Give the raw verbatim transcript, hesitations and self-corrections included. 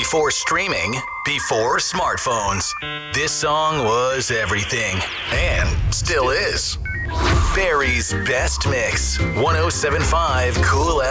Before streaming, before smartphones, this song was everything, and still is. Barry's Best Mix, one oh seven point five Cool